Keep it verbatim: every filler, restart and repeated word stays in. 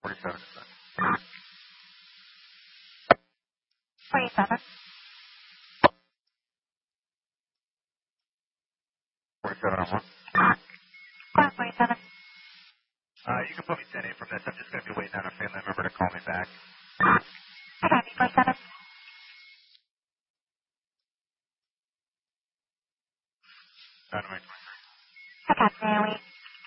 forty-seven. forty-seven. forty-seven on one. Car forty-seven. Uh, you can put me ten eight from this. I'm just going to be waiting on a family member to call me back. I got you, forty-seven. Dynamite. I got you, Naomi.